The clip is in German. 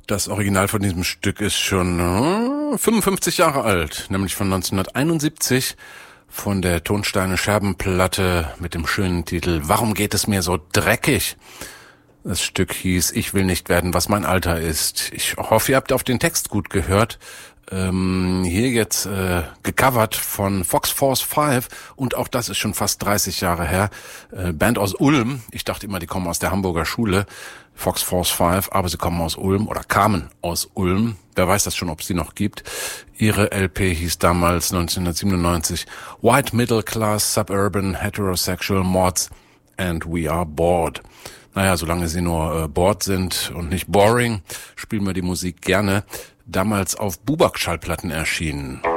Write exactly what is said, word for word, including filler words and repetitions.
Das Original von diesem Stück ist schon äh, fünfundfünfzig Jahre alt, nämlich von neunzehnhunderteinundsiebzig, von der Tonsteine Scherbenplatte mit dem schönen Titel Warum geht es mir so dreckig? Das Stück hieß Ich will nicht werden, was mein Alter ist. Ich hoffe, ihr habt auf den Text gut gehört. Ähm, hier jetzt äh, gecovert von Fox Force Five, und auch das ist schon fast dreißig Jahre her. Äh, Band aus Ulm. Ich dachte immer, die kommen aus der Hamburger Schule. Fox Force Five, aber sie kommen aus Ulm oder kamen aus Ulm. Wer weiß das schon, ob es die noch gibt. Ihre L P hieß damals neunzehnhundertsiebenundneunzig White Middle Class Suburban Heterosexual Mods and We Are Bored. Naja, solange sie nur äh, bored sind und nicht boring, spielen wir die Musik gerne. Damals auf Bubak-Schallplatten erschienen.